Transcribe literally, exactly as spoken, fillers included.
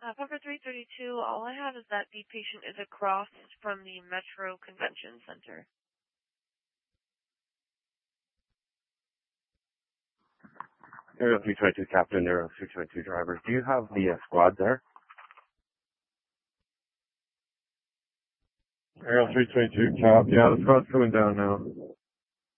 Uh, Pepper three thirty-two, all I have is that the patient is across from the Metro Convention Center. Aerial three twenty-two Captain, Aerial three twenty-two driver. Do you have the uh, squad there? Aerial three twenty-two Cap, yeah, the squad's coming down now.